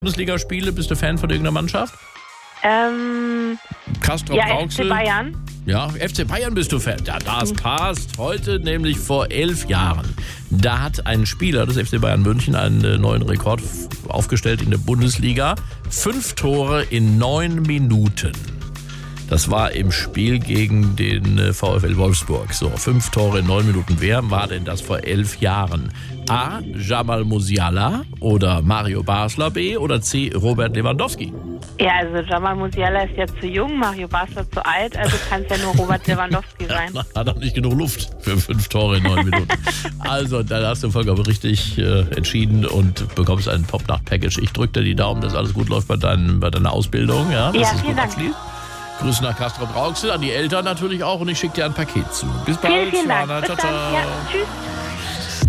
Bundesligaspiele, bist du Fan von irgendeiner Mannschaft? FC Bayern. Ja, FC Bayern bist du Fan. Ja, das passt. Heute, nämlich vor 11 Jahren, da hat ein Spieler des FC Bayern München einen neuen Rekord aufgestellt in der Bundesliga. 5 Tore in 9 Minuten. Das war im Spiel gegen den VfL Wolfsburg. So, 5 Tore in 9 Minuten. Wer war denn das vor 11 Jahren? A. Jamal Musiala oder Mario Basler, B. oder C. Robert Lewandowski? Ja, also Jamal Musiala ist ja zu jung, Mario Basler zu alt, also kann es ja nur Robert Lewandowski sein. Hat auch nicht genug Luft für 5 Tore in 9 Minuten. Also, da hast du vollkommen richtig entschieden und bekommst ein Pop-Nacht-Package. Ich drücke dir die Daumen, dass alles gut läuft bei deiner Ausbildung. Ja, vielen Dank. Grüße nach Castrop-Rauxel, an die Eltern natürlich auch und ich schicke dir ein Paket zu. Bis bald. Vielen Dank. Ciao, Bis ciao. dann. Ja, tschüss.